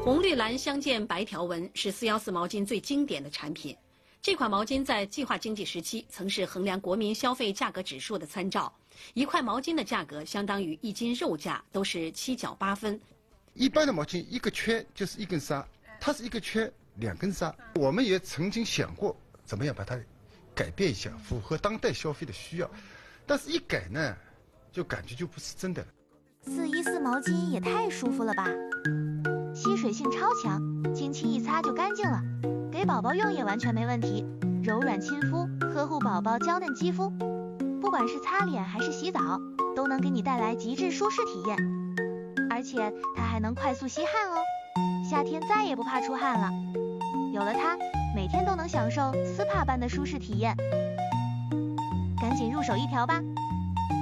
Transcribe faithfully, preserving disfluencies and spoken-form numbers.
红绿蓝相间白条纹是四一四毛巾最经典的产品。这款毛巾在计划经济时期曾是衡量国民消费价格指数的参照。一块毛巾的价格相当于一斤肉价，都是七角八分。 一般的毛巾一个圈就是一根纱，它是一个圈两根纱。我们也曾经想过怎么样把它改变一下，符合当代消费的需要，但是一改呢，就感觉就不是真的了。 四一四毛巾也太舒服了吧！吸水性超强，轻轻一擦就干净了，给宝宝用也完全没问题，柔软亲肤，呵护宝宝娇嫩肌肤。不管是擦脸还是洗澡，都能给你带来极致舒适体验。而且它还能快速吸汗哦，夏天再也不怕出汗了。有了它，每天都能享受 S P A般的舒适体验。赶紧入手一条吧！